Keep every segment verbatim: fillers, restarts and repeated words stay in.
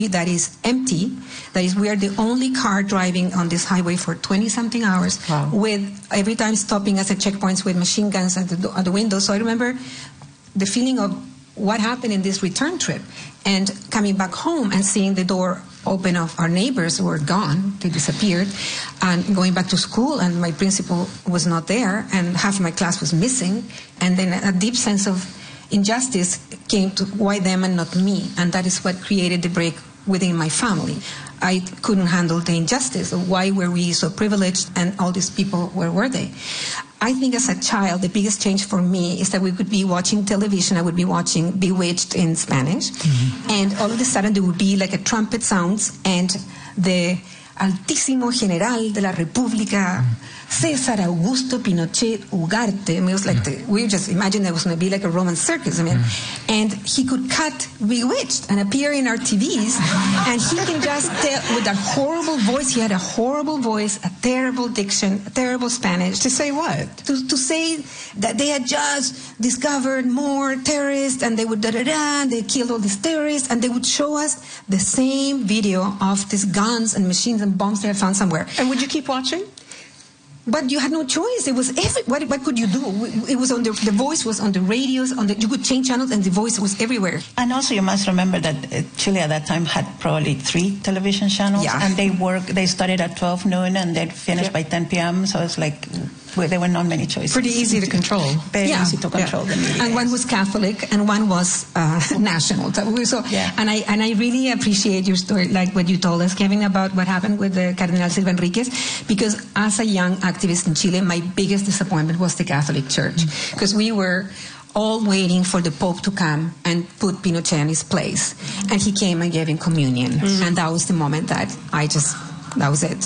that is empty. That is, we are the only car driving on this highway for twenty-something hours, wow. with every time stopping us at checkpoints with machine guns at the, at the window. So I remember the feeling of what happened in this return trip, and coming back home and seeing the door open of our neighbors who were gone, they disappeared, and going back to school, and my principal was not there, and half of my class was missing, and then a deep sense of injustice came to why them and not me, and that is what created the break within my family. I couldn't handle the injustice of why were we so privileged and all these people, where were they? I think as a child, the biggest change for me is that we could be watching television. I would be watching Bewitched in Spanish. Mm-hmm. And all of a sudden there would be like a trumpet sounds and the Altísimo General de la República, César Augusto Pinochet Ugarte. I mean, it was like, the, we just imagined it was going to be like a Roman circus. I mean, mm. and he could cut Bewitched and appear in our T Vs, and he can just tell with a horrible voice. He had a horrible voice, a terrible diction, a terrible Spanish. To say what? To, to say that they had just discovered more terrorists, and they would da da da, and they killed all these terrorists, and they would show us the same video of these guns and machines and bombs they had found somewhere. And would you keep watching? But you had no choice. It was every, what, what could you do? It was on the, the voice was on the radios, on the, you could change channels, and the voice was everywhere. And also, you must remember that uh, Chile at that time had probably three television channels, yeah. and they work. They started at twelve noon and they'd finish yeah. by ten p m. So it's like well, there were not many choices. Pretty easy to control. Very yeah. easy to control yeah. the media. And one was Catholic, and one was uh, national. So, yeah. and I and I really appreciate your story, like what you told us, Kevin, about what happened with the Cardenal Silva Enriquez, because as a young activist in Chile, my biggest disappointment was the Catholic Church, because we were all waiting for the Pope to come and put Pinochet in his place, and he came and gave him communion, mm-hmm. and that was the moment that I just, that was it.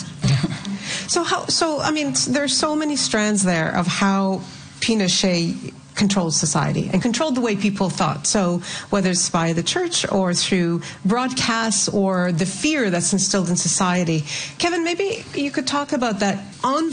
So how? So I mean, there are so many strands there of how Pinochet controlled society and controlled the way people thought. So whether it's by the church or through broadcasts or the fear that's instilled in society. Kevin, maybe you could talk about that on